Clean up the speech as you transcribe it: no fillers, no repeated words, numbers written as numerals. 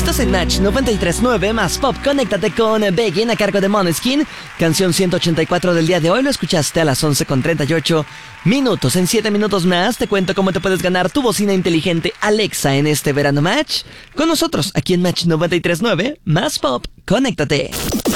Estás en Match 93.9 más Pop. Conéctate con Begin a cargo de Måneskin. Canción 184 del día de hoy. Lo escuchaste a las 11:38 minutos. En 7 minutos más te cuento cómo te puedes ganar tu bocina inteligente Alexa en este verano Match. Con nosotros aquí en Match 93.9 más Pop. Conéctate.